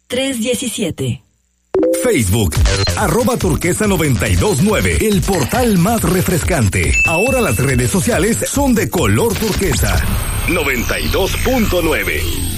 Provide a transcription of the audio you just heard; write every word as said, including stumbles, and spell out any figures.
tres uno siete. Facebook, arroba turquesa noventa y dos nueve, el portal más refrescante. Ahora las redes sociales son de color turquesa. noventa y dos punto nueve.